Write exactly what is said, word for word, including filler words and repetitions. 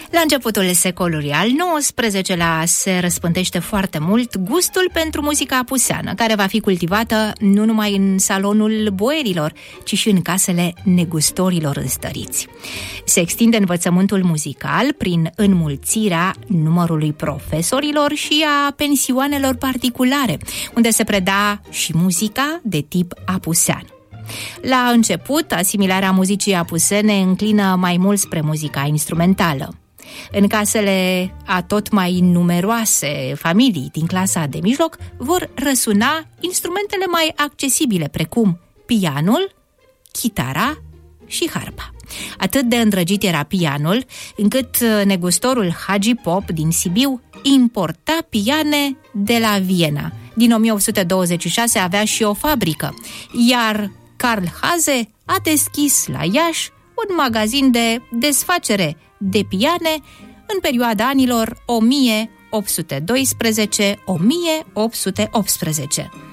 La începutul secolului al nouăsprezecelea se răspântește foarte mult gustul pentru muzica apuseană, care va fi cultivată nu numai în salonul boierilor, ci și în casele negustorilor înstăriți. Se extinde învățământul muzical prin înmulțirea numărului profesorilor și a pensioanelor particulare, unde se preda și muzica de tip apusean. La început, asimilarea muzicii apusene înclină mai mult spre muzica instrumentală. În casele a tot mai numeroase familii din clasa de mijloc vor răsuna instrumentele mai accesibile, precum pianul, chitara și harpa. Atât de îndrăgit era pianul, încât negustorul Hagi Pop din Sibiu importa piane de la Viena. Din o mie opt sute douăzeci și șase avea și o fabrică, iar Carl Hase a deschis la Iași un magazin de desfacere de piane în perioada anilor o mie opt sute doisprezece - o mie opt sute optsprezece.